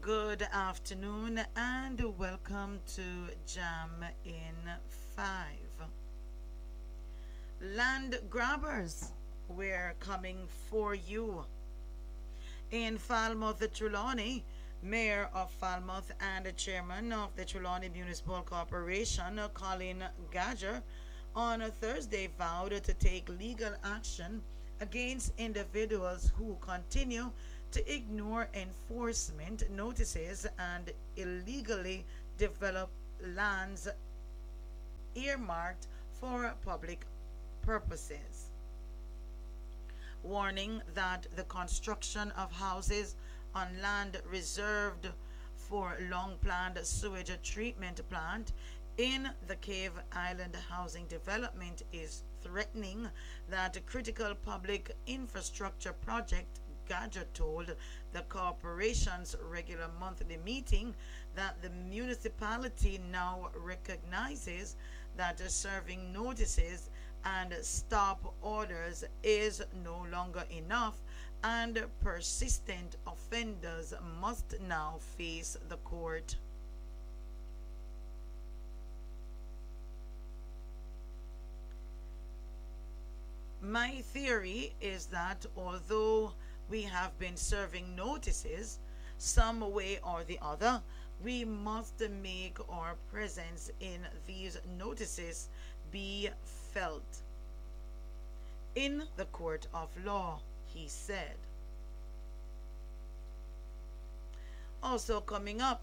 Good afternoon and welcome to Jam in 5. Land grabbers, we're coming for you. In Falmouth, Trelawney, Mayor of Falmouth and Chairman of the Trelawney Municipal Corporation, Colin Gadger, on Thursday vowed to take legal action against individuals who continue to ignore enforcement notices and illegally develop lands earmarked for public purposes, warning that the construction of houses on land reserved for long planned sewage treatment plant in the Cave Island housing development is threatening that critical public infrastructure project. Gadget told the corporation's regular monthly meeting that the municipality now recognizes that serving notices and stop orders is no longer enough, and persistent offenders must now face the court. My theory is that although we have been serving notices, some way or the other, we must make our presence in these notices be felt in the court of law, he said. Also, coming up,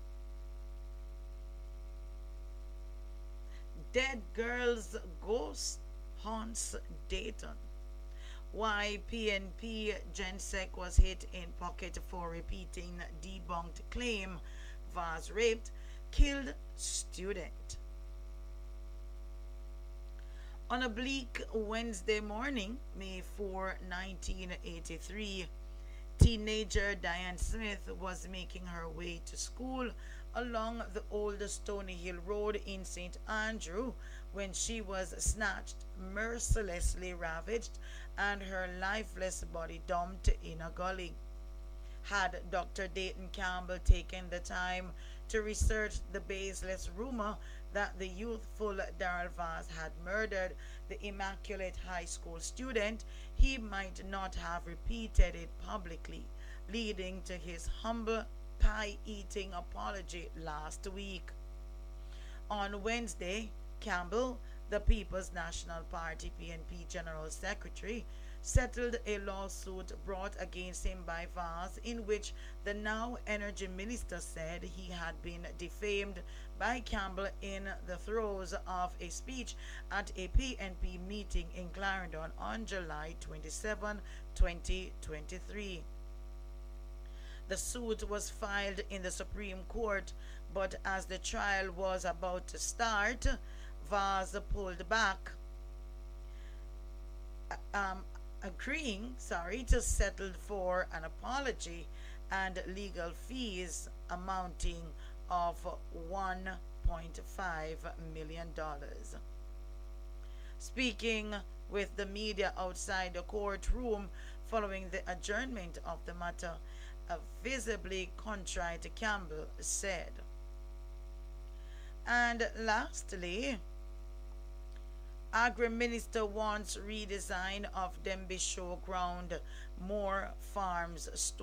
dead girl's ghost haunts Dayton. Why PNP Gensec was hit in pocket for repeating debunked claim Vaz raped killed student. On a bleak Wednesday morning, May 4, 1983, teenager Diane Smith was making her way to school along the old Stony Hill Road in St. Andrew when she was snatched, mercilessly ravaged, and her lifeless body dumped in a gully. Had Dr. Dayton Campbell taken the time to research the baseless rumor that the youthful Darrell Vaz had murdered the Immaculate High School student, he might not have repeated it publicly, leading to his humble pie eating apology last week. On Wednesday, Campbell, the People's National Party PNP General Secretary, settled a lawsuit brought against him by Vaz, in which the now Energy Minister said he had been defamed by Campbell in the throes of a speech at a PNP meeting in Clarendon on July 27, 2023. The suit was filed in the Supreme Court, but as the trial was about to start, Vaz pulled back, um, agreeing, to settle for an apology and legal fees amounting of $1.5 million. Speaking with the media outside the courtroom following the adjournment of the matter, a visibly contrite Campbell said. And lastly, Agri Minister wants redesign of Denbigh Showground, more farms